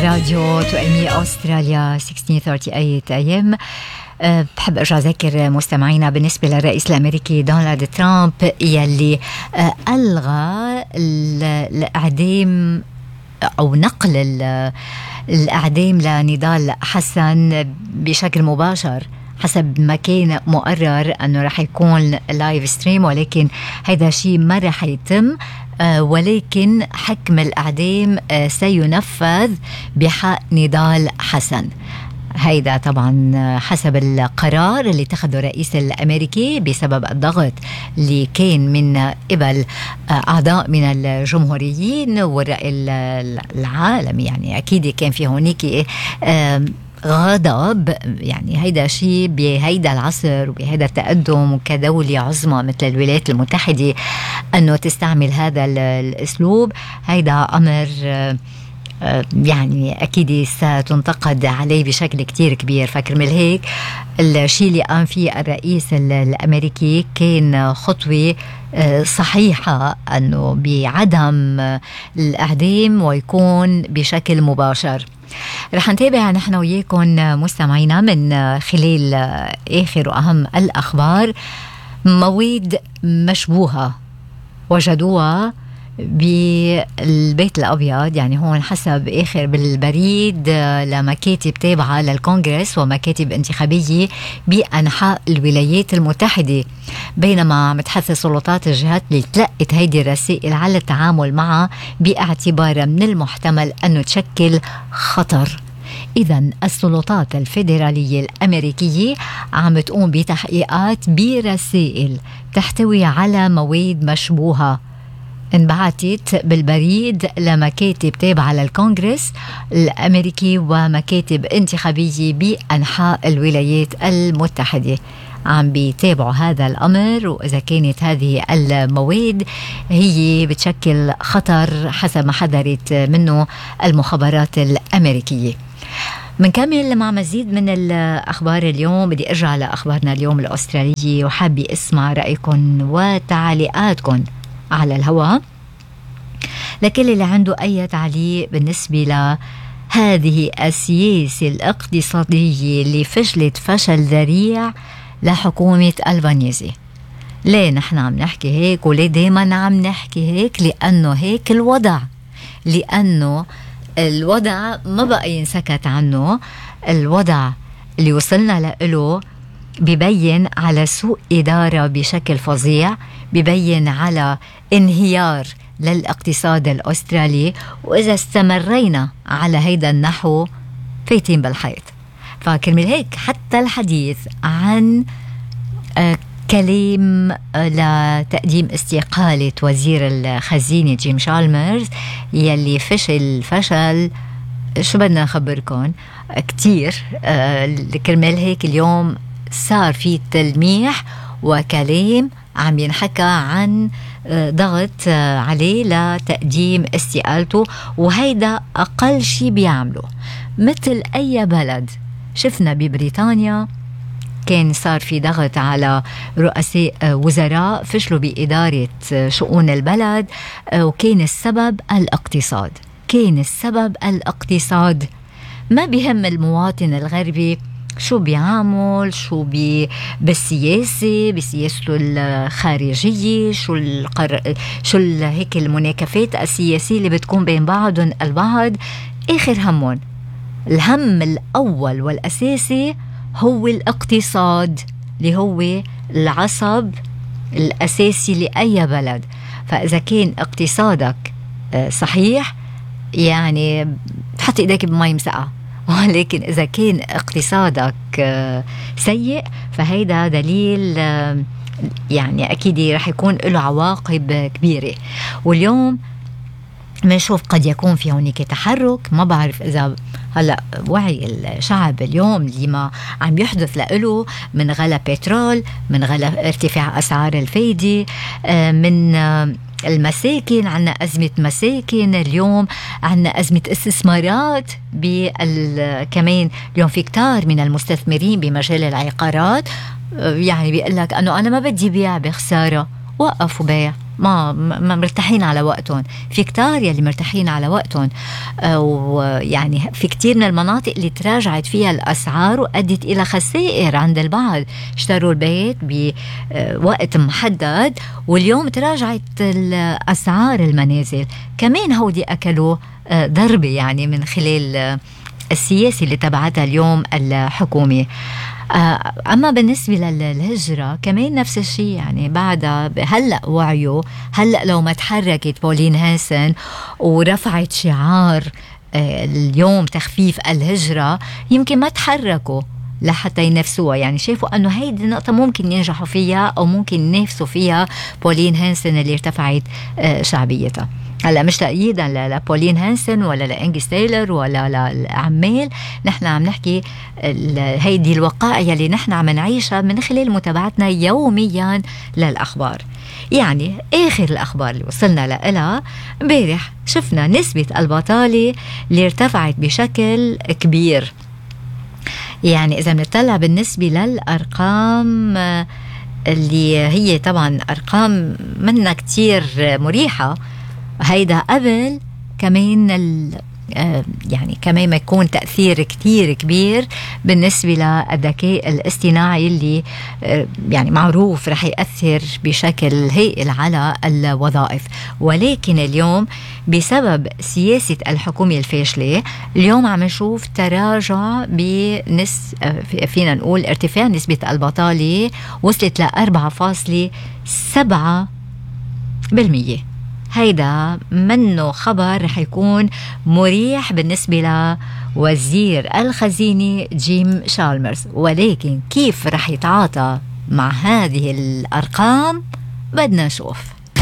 راديو تؤمي أستراليا 1638 AM. بحب أرجع أذكر مستمعينا بالنسبة للرئيس الأمريكي دونالد ترامب يلي ألغى الإعدام أو نقل الإعدام لنضال حسن بشكل مباشر حسب ما كان مقرر أنه رح يكون لايف ستريم، ولكن هذا شيء ما رح يتم، ولكن حكم الإعدام سينفذ بحق نضال حسن. هيدا طبعا حسب القرار اللي اتخذه الرئيس الأمريكي بسبب الضغط اللي كان من قبل أعضاء من الجمهوريين والرأي العالمي. يعني أكيد كان في هونيك غضب، يعني هيدا شيء بهيدا العصر وبهيدا التقدم وكدولة عظمى مثل الولايات المتحدة أنه تستعمل هذا الأسلوب. هيدا أمر يعني أكيد ستنتقد عليه بشكل كتير كبير. فكرمال هيك الشيء اللي قام فيه الرئيس الأمريكي كان خطوة صحيحة، أنه بعدم الإعدام ويكون بشكل مباشر. رح نتابع نحن وياكم مستمعينا من خلال آخر وأهم الأخبار. مواد مشبوهة وجدوها بالبيت الأبيض، يعني هون حسب آخر بالبريد لمكاتب تابعة للكونغرس ومكاتب انتخابية بأنحاء الولايات المتحدة، بينما متحدث سلطات الجهات اللي تلقت هيدي الرسائل على التعامل معها باعتبارها من المحتمل أنه تشكل خطر. إذن السلطات الفيدرالية الأمريكية عم تقوم بتحقيقات برسائل تحتوي على مواد مشبوهة انبعثت بالبريد لمكاتب تابعة للكونغرس الأمريكي ومكاتب انتخابية بأنحاء الولايات المتحدة. عم بيتابعوا هذا الأمر، وإذا كانت هذه المواد هي بتشكل خطر حسب ما حذرت منه المخابرات الأمريكية. منكمل مع مزيد من الأخبار اليوم. بدي أرجع لأخبارنا اليوم الأسترالية وحابي أسمع رأيكم وتعليقاتكم على الهواء. لكل اللي عنده أي تعليق بالنسبة لهذه السياسة الاقتصادية اللي فشلت فشل ذريع لحكومة ألبانيزي. ليه نحن عم نحكي هيك وليه دايما عم نحكي هيك؟ لأنه هيك الوضع، لأنه الوضع ما بقى ينسكت عنه. الوضع اللي وصلنا له بيبين على سوء إدارة بشكل فظيع، بيبين على انهيار للاقتصاد الأسترالي، وإذا استمرينا على هيدا النحو فايتين بالحيط. فكرمال هيك حتى الحديث عن كلام لتقديم استقالة وزير الخزينة جيم شالمرز يلي فشل شو بدنا نخبركم كتير. كرمال هيك اليوم صار في تلميح وكلام عم ينحكى عن ضغط عليه لتقديم استقالته، وهيدا أقل شي بيعمله. مثل أي بلد شفنا ببريطانيا كان صار في ضغط على رؤساء وزراء فشلوا بإدارة شؤون البلد، وكان السبب الاقتصاد. ما بيهم المواطن الغربي شو بيعمل، شو بسياسته الخارجية، شو هيك المناكفات السياسية اللي بتكون بين بعضهم البعض. آخر همون الهم الأول والأساسي هو الاقتصاد، اللي هو العصب الأساسي لأي بلد. فإذا كان اقتصادك صحيح يعني تحط إيديك بمي مسقعة، ولكن إذا كان اقتصادك سيء فهيدا دليل يعني أكيد رح يكون له عواقب كبيرة. واليوم منشوف قد يكون في هونيك تحرك. ما بعرف إذا هلأ وعي الشعب اليوم اللي ما عم يحدث له من غلا بترول، من غلا ارتفاع أسعار الفايدة، من المساكن، عنا أزمة مساكن اليوم، عنا أزمة استثمارات كمان اليوم في كتار من المستثمرين بمجال العقارات يعني بيقول لك أنه أنا ما بدي بيع بخسارة. وقفوا بيع، ما مرتاحين على وقتهم. في كتار يلي مرتاحين على وقتهم، ويعني في كتير من المناطق اللي تراجعت فيها الأسعار وأدت إلى خسائر عند البعض. اشتروا البيت بوقت محدد واليوم تراجعت الأسعار المنازل. كمان هودي أكلوا ضربة يعني من خلال السياسة اللي تبعتها اليوم الحكومة. أما بالنسبة للهجرة كمان نفس الشيء، يعني بعدها هلأ وعيوا، هلأ لو ما تحركت بولين هانسن ورفعت شعار اليوم تخفيف الهجرة يمكن ما تحركوا لحتى ينافسوها. يعني شافوا أنه هيدي النقطة ممكن ينجحوا فيها أو ممكن ينافسوا فيها بولين هانسن اللي ارتفعت شعبيتها. هلا مش تأييدا لبولين هانسن ولا لإنجس تايلر ولا للأعمال، نحن عم نحكي هيدي الوقائع اللي نحن عم نعيشها من خلال متابعتنا يوميا للأخبار. يعني آخر الأخبار اللي وصلنا لها امبارح شفنا نسبة البطالة اللي ارتفعت بشكل كبير. يعني إذا بنطلع بالنسبة للأرقام اللي هي طبعا أرقام منا كتير مريحة، هيدا قبل كمان يعني كمان ما يكون تأثير كتير كبير بالنسبة للذكاء الاصطناعي اللي يعني معروف رح يأثر بشكل هائل على الوظائف. ولكن اليوم بسبب سياسة الحكومة الفاشلة اليوم عم نشوف تراجع فينا نقول ارتفاع نسبة البطالة وصلت ل 4.7%. هيدا منه خبر رح يكون مريح بالنسبة لوزير الخزينة جيم شالمرز، ولكن كيف رح يتعاطى مع هذه الأرقام بدنا نشوف.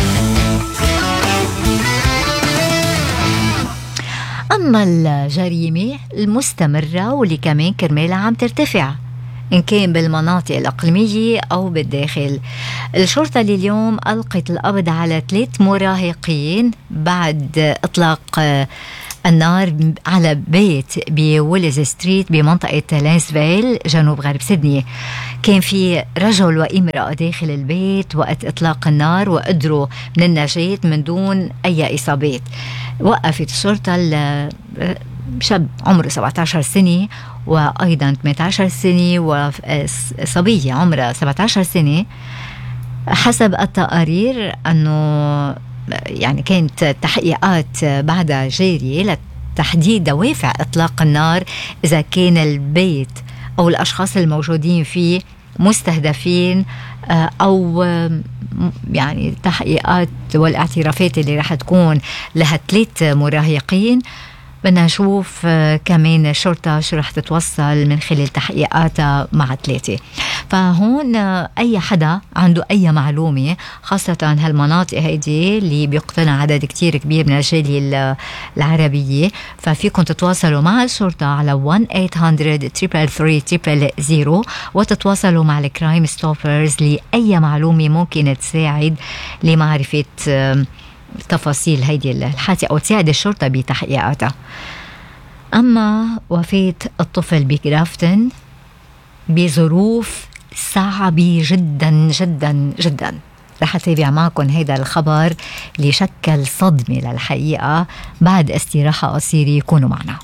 أما الجريمة المستمرة واللي كمان كرمالها عم ترتفع إن كان بالمناطق الإقليمية أو بالداخل، الشرطة اللي اليوم ألقت القبض على 3 مراهقين بعد إطلاق النار على بيت بويلز ستريت بمنطقة لانسفيل جنوب غرب سيدني. كان في رجل وامرأة داخل البيت وقت إطلاق النار وقدروا من النجاة من دون أي إصابات. وقفت الشرطة شاب عمره 17 سنة وأيضا 18 سنة وصبية عمرها 17 سنة. حسب التقارير أنه يعني كانت تحقيقات بعدها جارية لتحديد دوافع إطلاق النار، إذا كان البيت أو الأشخاص الموجودين فيه مستهدفين أو يعني تحقيقات والاعترافات اللي رح تكون لها 3 مراهقين. بدنا نشوف كمان الشرطة شو رح تتوصل من خلال تحقيقاتها مع 3. فهون أي حدا عنده أي معلومة خاصة هالمناطق هيدي اللي بيقتنع عدد كتير كبير من الجالية العربية، ففيكم تتواصلوا مع الشرطة على 1-800-333-000 وتتواصلوا مع الكرايم ستوبرز لأي معلومة ممكن تساعد لمعرفة تفاصيل هيدي الحادثة أو تساعد الشرطة بتحقيقاتها. أما وفاة الطفل بجرافتن بظروف صعبة جدا جدا جدا، رح أتابع معكم هيدا الخبر اللي شكل صدمة للحقيقة. بعد استراحة قصيرة كونوا معنا.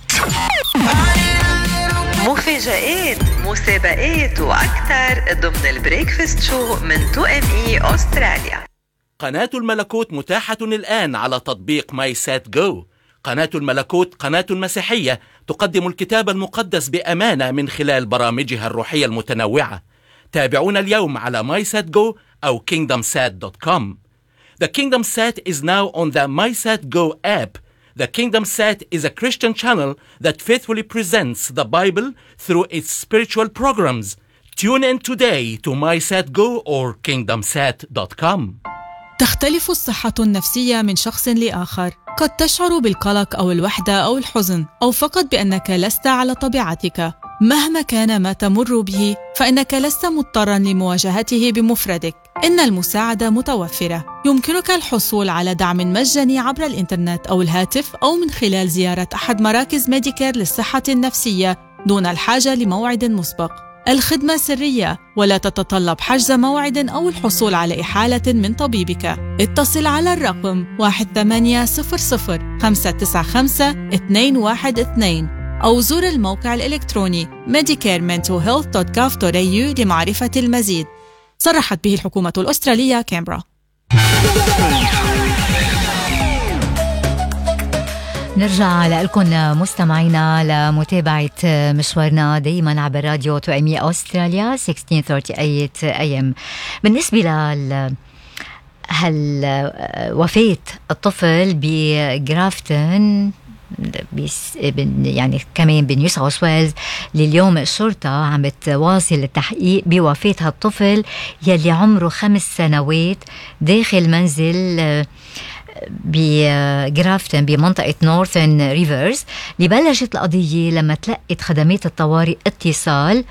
مفاجآت، مسابقات وأكثر ضمن البريكفاست شو من 2ME أستراليا. قناة الملكوت متاحة الآن على تطبيق ماي سات جو. قناة الملكوت قناة مسيحية تقدم الكتاب المقدس بأمانة من خلال برامجها الروحية المتنوعة. تابعونا اليوم على MySatGo أو KingdomSat.com. The Kingdom Sat is now on the MySatGo app. The Kingdom Sat is a Christian channel that faithfully presents the Bible through its spiritual programs. Tune in today to MySatGo or KingdomSat.com. تختلف الصحة النفسية من شخص لآخر. قد تشعر بالقلق أو الوحدة أو الحزن أو فقط بأنك لست على طبيعتك. مهما كان ما تمر به فإنك لست مضطراً لمواجهته بمفردك. إن المساعدة متوفرة. يمكنك الحصول على دعم مجاني عبر الإنترنت أو الهاتف أو من خلال زيارة أحد مراكز ميديكير للصحة النفسية دون الحاجة لموعد مسبق. الخدمة سرية ولا تتطلب حجز موعد أو الحصول على إحالة من طبيبك. اتصل على الرقم 1800-595-212 أو زور الموقع الإلكتروني medicarementalhealth.gov.au لمعرفة المزيد. صرحت به الحكومة الأسترالية كامبرا. نرجع لكم مستمعينا لمتابعة مشوارنا دايما عبر راديو 2 أستراليا 1638 AM. بالنسبة وفاة الطفل بغرافتون يعني كمان بنيو ساوث ويلز، لليوم الشرطة عم بتواصل التحقيق بوفاة هالطفل يلي عمره 5 سنوات داخل منزل بغرافتون بمنطقة نورثن ريفرز. اللي بلشت القضية لما تلقت خدمات الطوارئ اتصال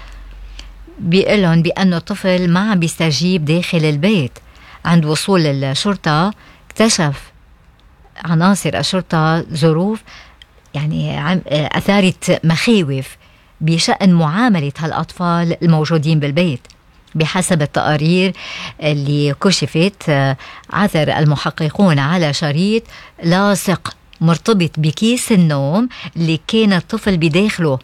بيقولن بأنه الطفل ما عم بيستجيب داخل البيت. عند وصول الشرطة اكتشف عناصر الشرطة ظروف يعني أثارت مخاوف بشأن معاملة هالأطفال الموجودين بالبيت. بحسب التقارير اللي كشفت عثر المحققون على شريط لاصق مرتبط بكيس النوم اللي كان الطفل بداخله.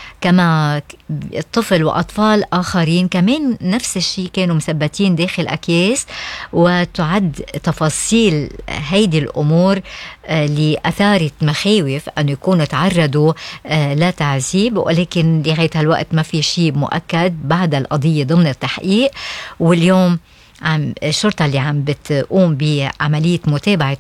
كما الطفل وأطفال آخرين كمان نفس الشيء كانوا مثبتين داخل أكياس. وتعد تفاصيل هيدي الأمور لأثارت مخاوف أن يكونوا تعرضوا لتعذيب، ولكن لغاية هالوقت ما في شيء مؤكد بعد القضية ضمن التحقيق. واليوم الشرطة اللي عم بتقوم بعملية متابعة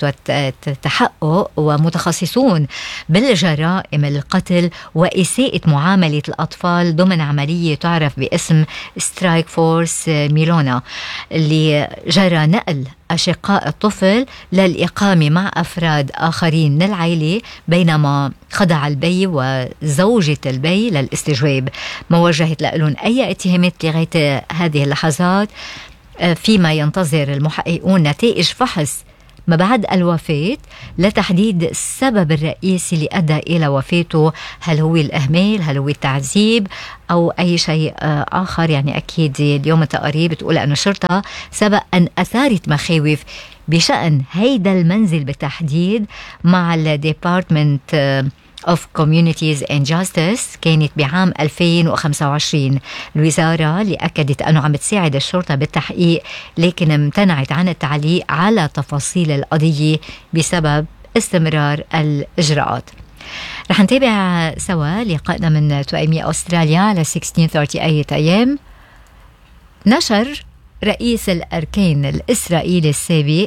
والتحقق ومتخصصون بالجرائم القتل وإساءة معاملة الأطفال ضمن عملية تعرف باسم سترايك فورس ميلونا، اللي جرى نقل أشقاء الطفل للإقامة مع أفراد آخرين من العائلة، بينما خضع البي وزوجة البي للاستجواب. ما وجهت لهم أي اتهامات لغاية هذه اللحظات، فيما ينتظر المحققون نتائج فحص ما بعد الوفاة لتحديد السبب الرئيسي اللي أدى إلى وفاته. هل هو الإهمال، هل هو التعذيب، أو أي شيء آخر. يعني أكيد اليوم التقارير بتقول أن الشرطة سبق أن أثارت مخاوف بشأن هيدا المنزل بالتحديد مع الديبارتمنت of Communities and Justice. كانت بعام 2025. الوزارة اللي أكدت أنه عم تساعد الشرطة بالتحقيق، لكن امتنعت عن التعليق على تفاصيل القضية بسبب استمرار الإجراءات. رح نتابع سوا لقائنا من 2 أستراليا على 1638 AM. نشر رئيس الأركان الإسرائيلي السابق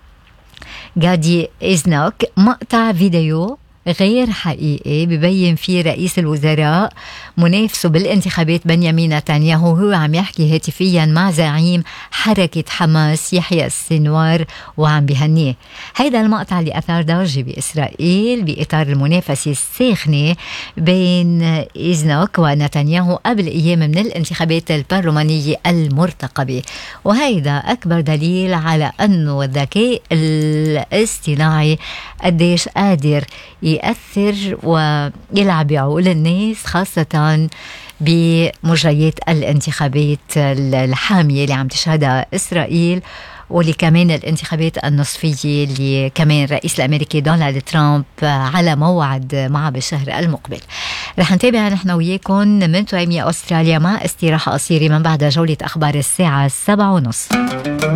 غادي إيزناك مقطع فيديو غير حقيقي ببين فيه رئيس الوزراء منافسه بالانتخابات بنيامين نتنياهو هو عم يحكي هاتفيا مع زعيم حركة حماس يحيى السنوار وعم بهنيه. هيدا المقطع اللي أثار ضجة بإسرائيل بإطار المنافسة الساخنة بين إيزناك ونتنياهو قبل أيام من الانتخابات البرلمانية المرتقبة. وهيدا أكبر دليل على أنه الذكاء الاصطناعي قديش قادر يأثر ويلعب بعقول الناس، خاصة بمجريات الانتخابات الحامية اللي عم تشهدها إسرائيل، واللي كمان الانتخابات النصفية اللي كمان الرئيس الأمريكي دونالد ترامب على موعد معه بالشهر المقبل. رح نتابع نحن وياكم من 2 أستراليا مع استراحة قصيرة من بعد جولة أخبار الساعة 7:30.